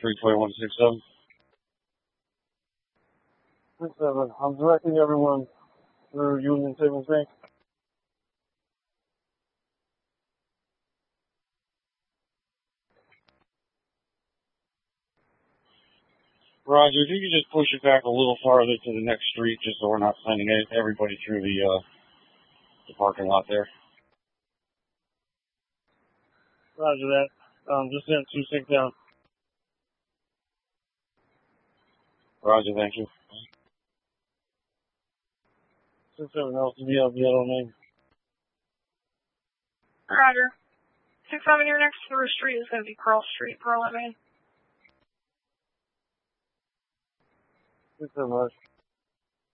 32167. 67. I'm directing everyone through Union Savings Bank. Roger, if you could just push it back a little farther to the next street, just so we're not sending everybody through the parking lot there. Roger that. Just sent 26 down. Roger, thank you. 67 LCD, yellow name. Roger. 6-7, your next through street is going to be Pearl Street, Pearl Avenue. 67 Roger.